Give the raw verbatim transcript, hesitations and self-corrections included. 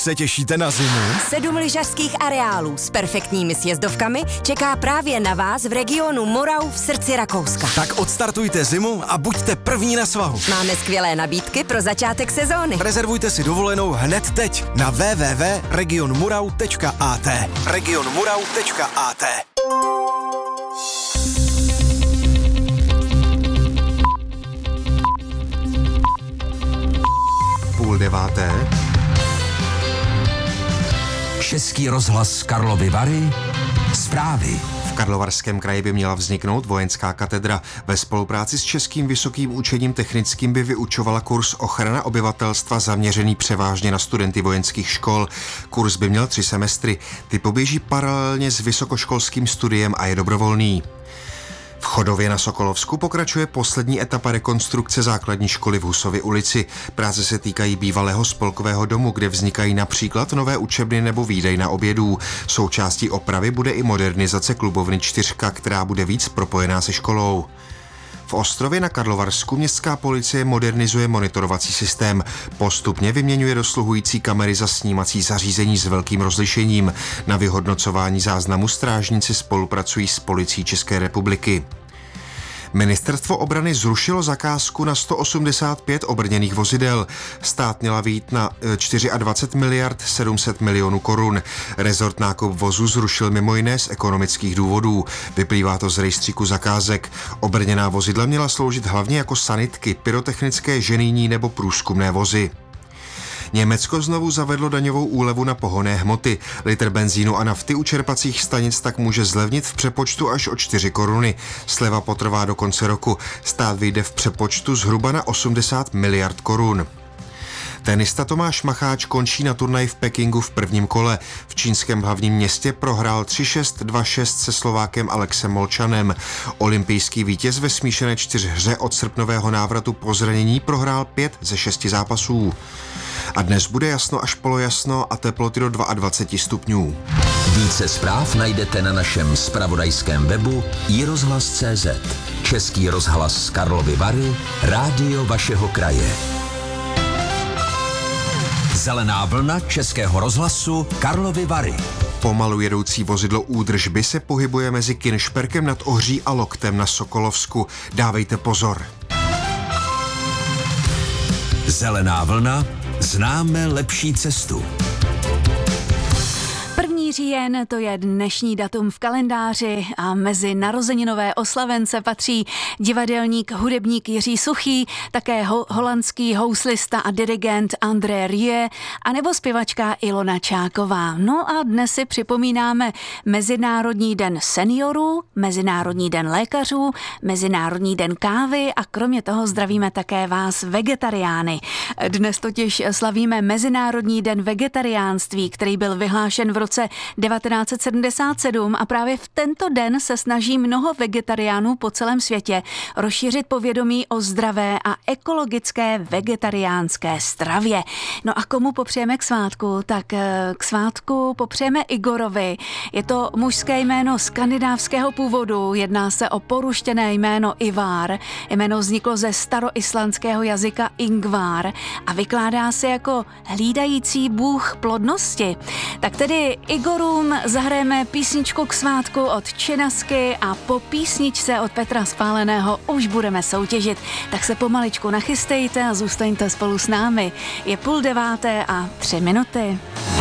Se těšíte na zimu? Sedm lyžařských areálů s perfektními sjezdovkami čeká právě na vás v regionu Morau v srdci Rakouska. Tak odstartujte zimu a buďte první na svahu. Máme skvělé nabídky pro začátek sezóny. Rezervujte si dovolenou hned teď na w w w tečka region murau tečka a t. region murau tečka a t. Půl deváté. Český rozhlas Karlovy Vary. Zprávy. V Karlovarském kraji by měla vzniknout vojenská katedra. Ve spolupráci s Českým vysokým učením technickým by vyučovala kurz ochrana obyvatelstva zaměřený převážně na studenty vojenských škol. Kurz by měl tři semestry. Ty poběží paralelně s vysokoškolským studiem a je dobrovolný. V Chodově na Sokolovsku pokračuje poslední etapa rekonstrukce základní školy v Husově ulici. Práce se týkají bývalého spolkového domu, kde vznikají například nové učebny nebo výdejna obědů. Součástí opravy bude i modernizace klubovny Čtyřka, která bude víc propojená se školou. V Ostrově na Karlovarsku městská policie modernizuje monitorovací systém. Postupně vyměňuje dosluhující kamery za snímací zařízení s velkým rozlišením. Na vyhodnocování záznamu strážníci spolupracují s policií České republiky. Ministerstvo obrany zrušilo zakázku na sto osmdesát pět obrněných vozidel. Stát měla vyjít na dvacet čtyři miliard sedm set milionů korun. Rezort nákup vozu zrušil mimo jiné z ekonomických důvodů. Vyplývá to z rejstříku zakázek. Obrněná vozidla měla sloužit hlavně jako sanitky, pyrotechnické ženijní nebo průzkumné vozy. Německo znovu zavedlo daňovou úlevu na pohonné hmoty. Litr benzínu a nafty u čerpacích stanic tak může zlevnit v přepočtu až o čtyři koruny. Sleva potrvá do konce roku. Stát vyjde v přepočtu zhruba na osmdesát miliard korun. Tenista Tomáš Macháč končí na turnaji v Pekingu v prvním kole. V čínském hlavním městě prohrál tři šest dva šest se Slovákem Alexem Molčanem. Olympijský vítěz ve smíšené čtyřhře od srpnového návratu po zranění prohrál pět ze šesti zápasů. A dnes bude jasno až polojasno a teploty do dvacet dva stupňů. Více zpráv najdete na našem zpravodajském webu i rozhlas tečka cé zet. Český rozhlas Karlovy Vary, rádio vašeho kraje. Zelená vlna Českého rozhlasu Karlovy Vary. Pomalu jedoucí vozidlo údržby se pohybuje mezi Kinšperkem nad Ohří a Loktem na Sokolovsku. Dávejte pozor. Zelená vlna. Známe lepší cestu. první říjen, to je dnešní datum v kalendáři a mezi narozeninové oslavence patří divadelník, hudebník Jiří Suchý, také ho- holandský houslista a dirigent André Rieu a nebo zpěvačka Ilona Čáková. No a dnes si připomínáme Mezinárodní den seniorů, Mezinárodní den lékařů, Mezinárodní den kávy a kromě toho zdravíme také vás vegetariány. Dnes totiž slavíme Mezinárodní den vegetariánství, který byl vyhlášen v roce devatenáct set sedmdesát sedm a právě v tento den se snaží mnoho vegetariánů po celém světě rozšířit povědomí o zdravé a ekologické vegetariánské stravě. No a komu popřejeme k svátku? Tak k svátku popřejeme Igorovi. Je to mužské jméno skandinávského původu, jedná se o poruštěné jméno Ivar. Jméno vzniklo ze staroislandského jazyka Ingvar a vykládá se jako hlídající bůh plodnosti. Tak tedy Igorům zahrajeme písničku k svátku od Činasky a po písničce od Petra Spáleného už budeme soutěžit. Tak se pomaličku nachystejte a zůstaňte spolu s námi. Je půl deváté a tři minuty.